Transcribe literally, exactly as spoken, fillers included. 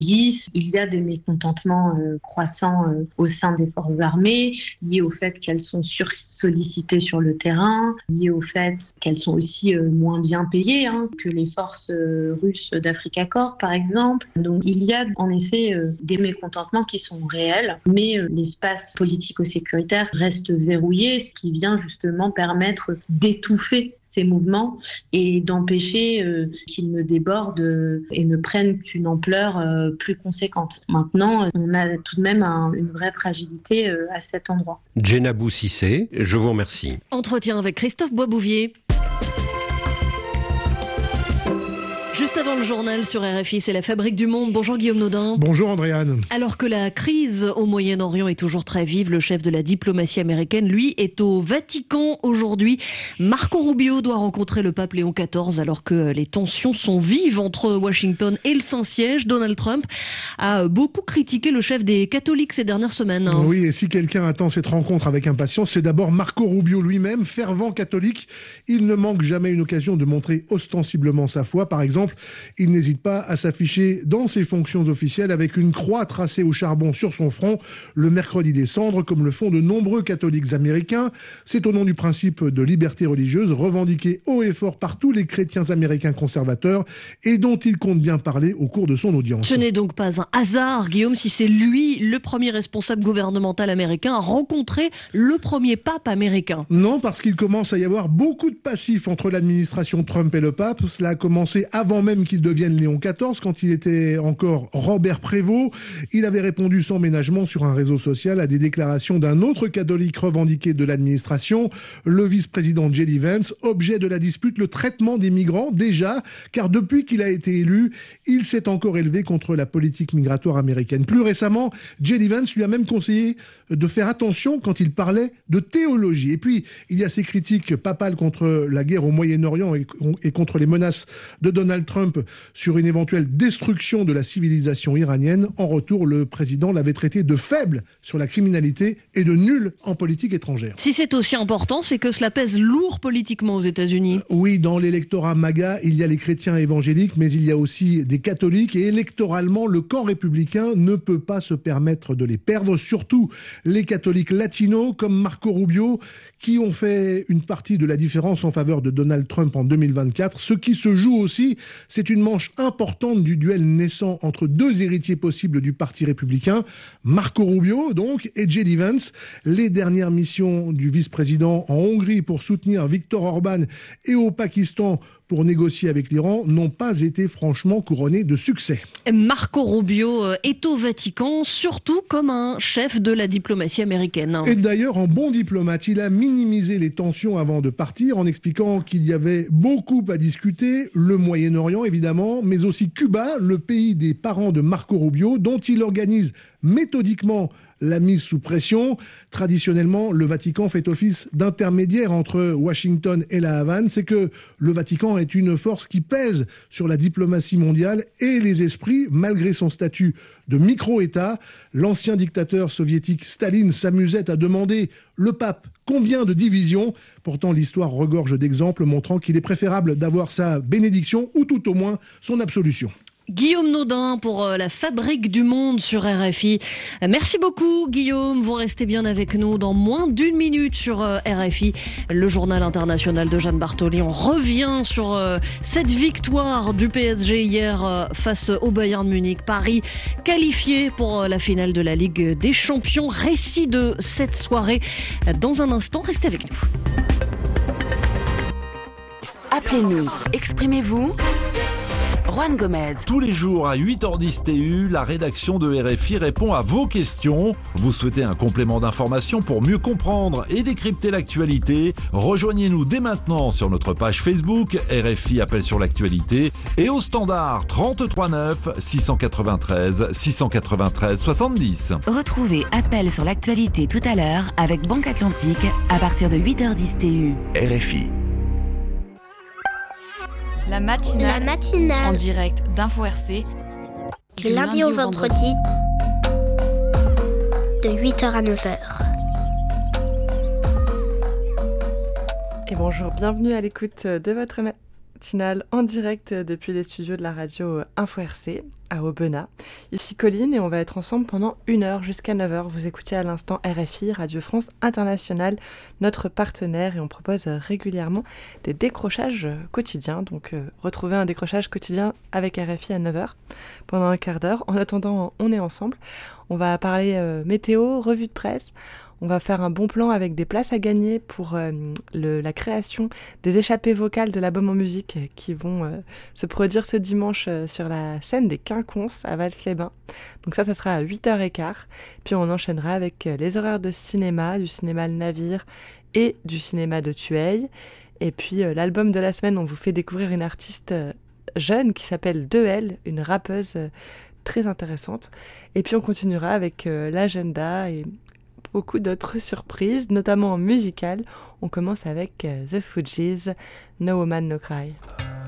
Il y a des mécontentements euh, croissants euh, au sein des forces armées, liés au fait qu'elles sont sursollicitées sur le terrain, liés au fait qu'elles sont aussi euh, moins bien payées hein, que les forces euh, russes d'Africa Corps, par exemple. Donc il y a en effet euh, des mécontentements qui sont réels, mais euh, l'espace politico-sécuritaire reste verrouillé, ce qui vient justement permettre d'étouffer ces mouvements et d'empêcher euh, qu'ils ne débordent euh, et ne prennent une ampleur euh, plus conséquente. Maintenant, on a tout de même un, une vraie fragilité euh, à cet endroit. Djenabou Cissé, je vous remercie. Entretien avec Christophe Boisbouvier. Juste avant le journal sur R F I, c'est la Fabrique du Monde. Bonjour Guillaume Nodin. Bonjour Andréane. Alors que la crise au Moyen-Orient est toujours très vive, le chef de la diplomatie américaine, lui, est au Vatican aujourd'hui. Marco Rubio doit rencontrer le pape Léon quatorze alors que les tensions sont vives entre Washington et le Saint-Siège. Donald Trump a beaucoup critiqué le chef des catholiques ces dernières semaines. Oui, et si quelqu'un attend cette rencontre avec impatience, c'est d'abord Marco Rubio lui-même, fervent catholique. Il ne manque jamais une occasion de montrer ostensiblement sa foi. Par exemple, il n'hésite pas à s'afficher dans ses fonctions officielles avec une croix tracée au charbon sur son front le mercredi des cendres, comme le font de nombreux catholiques américains. C'est au nom du principe de liberté religieuse revendiqué haut et fort par tous les chrétiens américains conservateurs et dont il compte bien parler au cours de son audience. Ce n'est donc pas un hasard, Guillaume, si c'est lui, le premier responsable gouvernemental américain, à rencontrer le premier pape américain. Non, parce qu'il commence à y avoir beaucoup de passifs entre l'administration Trump et le pape. Cela a commencé avant même qu'il devienne Léon quatorze, quand il était encore Robert Prévost. Il avait répondu sans ménagement sur un réseau social à des déclarations d'un autre catholique revendiqué de l'administration, le vice-président J D Vance, objet de la dispute, le traitement des migrants, déjà, car depuis qu'il a été élu, il s'est encore élevé contre la politique migratoire américaine. Plus récemment, J D Vance lui a même conseillé de faire attention quand il parlait de théologie. Et puis, il y a ces critiques papales contre la guerre au Moyen-Orient et contre les menaces de Donald Trump sur une éventuelle destruction de la civilisation iranienne. En retour, le président l'avait traité de faible sur la criminalité et de nul en politique étrangère. Si c'est aussi important, c'est que cela pèse lourd politiquement aux États-Unis. Oui, dans l'électorat MAGA, il y a les chrétiens évangéliques, mais il y a aussi des catholiques. Et électoralement, le camp républicain ne peut pas se permettre de les perdre, surtout les catholiques latinos comme Marco Rubio, qui ont fait une partie de la différence en faveur de Donald Trump en deux mille vingt-quatre. Ce qui se joue aussi, c'est une manche importante du duel naissant entre deux héritiers possibles du parti républicain, Marco Rubio donc et J D Vance. Les dernières missions du vice-président en Hongrie pour soutenir Viktor Orban et au Pakistan pour négocier avec l'Iran n'ont pas été franchement couronnées de succès. Marco Rubio est au Vatican, surtout comme un chef de la diplomatie américaine. Et d'ailleurs, en bon diplomate, il a minimisé les tensions avant de partir en expliquant qu'il y avait beaucoup à discuter, le Moyen-Orient évidemment, mais aussi Cuba, le pays des parents de Marco Rubio, dont il organise méthodiquement la mise sous pression. Traditionnellement, le Vatican fait office d'intermédiaire entre Washington et la Havane. C'est que le Vatican est une force qui pèse sur la diplomatie mondiale et les esprits, malgré son statut de micro-État. L'ancien dictateur soviétique Staline s'amusait à demander le pape combien de divisions. Pourtant, l'histoire regorge d'exemples montrant qu'il est préférable d'avoir sa bénédiction ou tout au moins son absolution. Guillaume Nodin pour la Fabrique du Monde sur R F I. Merci beaucoup Guillaume, vous restez bien avec nous dans moins d'une minute sur R F I, le journal international de Jeanne Bartoli. On revient sur cette victoire du P S G hier face au Bayern Munich. Paris qualifié pour la finale de la Ligue des Champions. Récit de cette soirée dans un instant, restez avec nous. Appelez-nous, exprimez-vous. Juan Gomez. Tous les jours à huit heures dix T U, la rédaction de R F I répond à vos questions. Vous souhaitez un complément d'information pour mieux comprendre et décrypter l'actualité? Rejoignez-nous dès maintenant sur notre page Facebook R F I Appel sur l'actualité et au standard trente-trois neuf six cent quatre-vingt-treize six cent quatre-vingt-treize soixante-dix. Retrouvez Appel sur l'actualité tout à l'heure avec Banque Atlantique à partir de huit heures dix T U. R F I. La matinale, La matinale en direct d'Info R C du lundi, lundi au vendredi de huit heures à neuf heures. Et bonjour, bienvenue à l'écoute de votre matinale en direct depuis les studios de la radio Info R C. à Aubenas. Ici Colline et on va être ensemble pendant une heure jusqu'à neuf heures. Vous écoutez à l'instant R F I, Radio France Internationale, notre partenaire, et on propose régulièrement des décrochages quotidiens. Donc euh, retrouvez un décrochage quotidien avec R F I à neuf heures pendant un quart d'heure. En attendant, on est ensemble. On va parler euh, météo, revue de presse. On va faire un bon plan avec des places à gagner pour euh, le, la création des échappées vocales de l'album en musique qui vont euh, se produire ce dimanche euh, sur la scène des Quinconces à Vals-les-Bains. Donc ça, ça sera à huit heures quinze. Puis on enchaînera avec euh, les horaires de cinéma, du cinéma Le Navire et du cinéma de Tueil. Et puis euh, l'album de la semaine, on vous fait découvrir une artiste euh, jeune qui s'appelle deux L, une rappeuse euh, très intéressante. Et puis on continuera avec euh, l'agenda et beaucoup d'autres surprises, notamment en musical. On commence avec uh, The Fugees, No Woman No Cry.